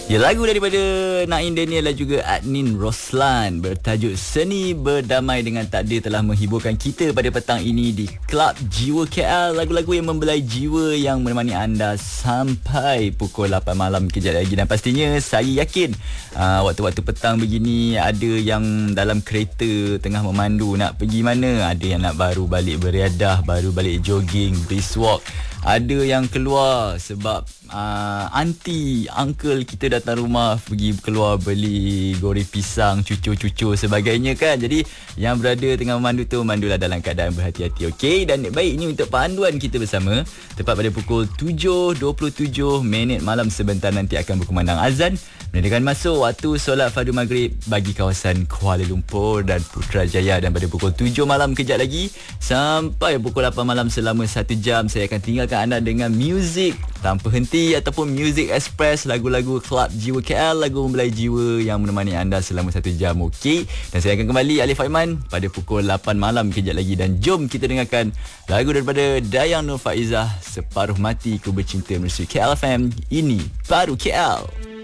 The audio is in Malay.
Ya, lagu daripada Naim Daniel dan juga Adnin Roslan bertajuk Seni Berdamai dengan Takdir telah menghiburkan kita pada petang ini di Klub Jiwa KL. Lagu-lagu yang membelai jiwa yang menemani anda sampai pukul 8 malam kejap lagi. Dan pastinya saya yakin waktu-waktu petang begini ada yang dalam kereta tengah memandu nak pergi mana. Ada yang nak baru balik beriadah, baru balik jogging, brisk walk. Ada yang keluar sebab aunty, uncle kita datang rumah, pergi keluar beli goreng pisang, cucur-cucur sebagainya kan. Jadi yang berada tengah memandu tu, mandulah dalam keadaan berhati-hati, okey? Dan baik, ini untuk panduan kita bersama. Tepat pada pukul 7.27 malam sebentar nanti akan berkumandang azan, menandakan masuk waktu solat fardu maghrib bagi kawasan Kuala Lumpur dan Putrajaya. Dan pada pukul 7 malam kejap lagi sampai pukul 8 malam selama 1 jam saya akan tinggalkan anda dengan muzik tanpa henti ataupun Music Express, lagu-lagu Klub Jiwa KL, lagu membelai jiwa yang menemani anda selama 1 jam, okey? Dan saya akan kembali, Alif Aiman, pada pukul 8 malam kejap lagi. Dan jom kita dengarkan lagu daripada Dayang Nur Faizah, Separuh Mati Ku Bercinta, melalui KL FM. Ini Baru KL.